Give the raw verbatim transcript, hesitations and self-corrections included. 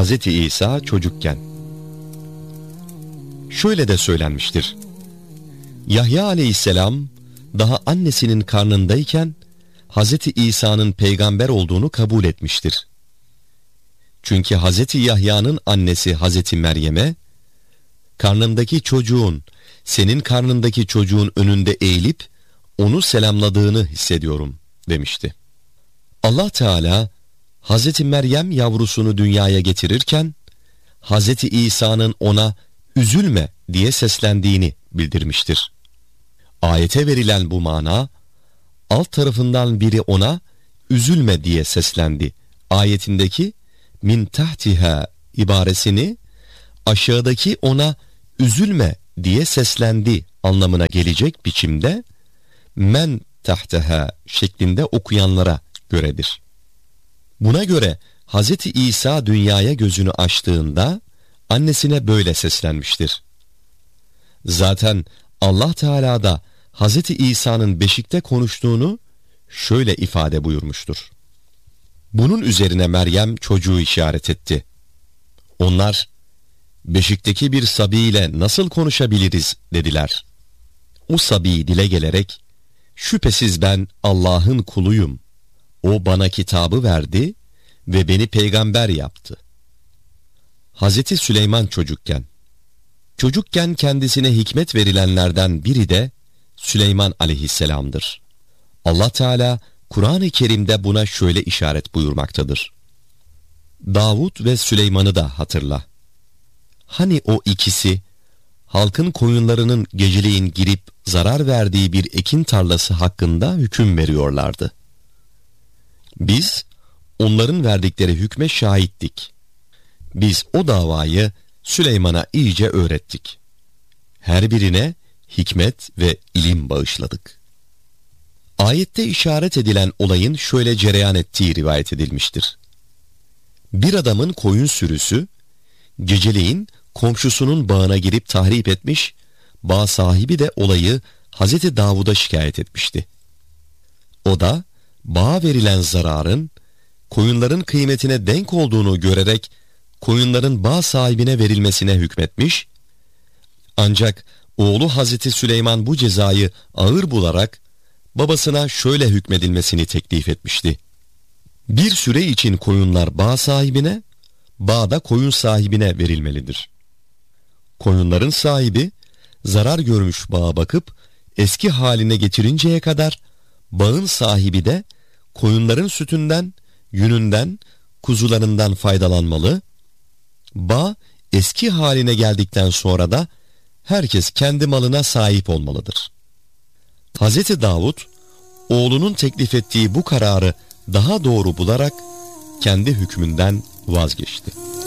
Hazreti İsa çocukken. Şöyle de söylenmiştir. Yahya aleyhisselam daha annesinin karnındayken Hazreti İsa'nın peygamber olduğunu kabul etmiştir. Çünkü Hazreti Yahya'nın annesi Hazreti Meryem'e, karnındaki çocuğun, senin karnındaki çocuğun önünde eğilip onu selamladığını hissediyorum demişti. Allah Teala Hazreti Meryem yavrusunu dünyaya getirirken Hazreti İsa'nın ona üzülme diye seslendiğini bildirmiştir. Ayete verilen bu mana, alt tarafından biri ona üzülme diye seslendi ayetindeki min tahtiha ibaresini aşağıdaki ona üzülme diye seslendi anlamına gelecek biçimde men tahtaha şeklinde okuyanlara göredir. Buna göre Hazreti İsa dünyaya gözünü açtığında annesine böyle seslenmiştir. Zaten Allah Teala da Hazreti İsa'nın beşikte konuştuğunu şöyle ifade buyurmuştur. Bunun üzerine Meryem çocuğu işaret etti. Onlar, beşikteki bir sabi ile nasıl konuşabiliriz dediler. O sabi dile gelerek, şüphesiz ben Allah'ın kuluyum. O bana kitabı verdi ve beni peygamber yaptı. Hazreti Süleyman çocukken. Çocukken kendisine hikmet verilenlerden biri de Süleyman aleyhisselam'dır. Allah Teala Kur'an-ı Kerim'de buna şöyle işaret buyurmaktadır. Davud ve Süleyman'ı da hatırla. Hani o ikisi halkın koyunlarının geceleyin girip zarar verdiği bir ekin tarlası hakkında hüküm veriyorlardı. Biz onların verdikleri hükme şahittik. Biz o davayı Süleyman'a iyice öğrettik. Her birine hikmet ve ilim bağışladık. Ayette işaret edilen olayın şöyle cereyan ettiği rivayet edilmiştir. Bir adamın koyun sürüsü geceleyin komşusunun bağına girip tahrip etmiş, bağ sahibi de olayı Hazreti Davud'a şikayet etmişti. O da bağa verilen zararın koyunların kıymetine denk olduğunu görerek koyunların bağ sahibine verilmesine hükmetmiş, ancak oğlu Hazreti Süleyman bu cezayı ağır bularak babasına şöyle hükmedilmesini teklif etmişti. Bir süre için koyunlar bağ sahibine, bağ da koyun sahibine verilmelidir. Koyunların sahibi zarar görmüş bağa bakıp eski haline getirinceye kadar bağın sahibi de koyunların sütünden, yününden, kuzularından faydalanmalı. Bağ eski haline geldikten sonra da herkes kendi malına sahip olmalıdır. Hazreti Davud, oğlunun teklif ettiği bu kararı daha doğru bularak kendi hükmünden vazgeçti.